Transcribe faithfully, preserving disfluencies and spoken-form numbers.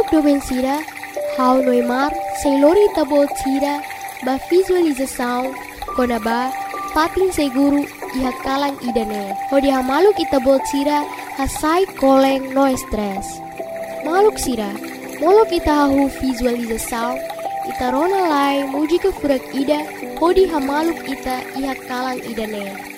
Maluk doben sira, hau noimar, seilori tabo sira, ba visualização, konaba, pating seguru, iha kalang idane. Hodi ha maluk itabo sira, hasai koleng no stress. Maluk sira, molok ita hahu visualização, ita rona lai muji ke furak ida, hodi ha maluk ita iha kalang idane.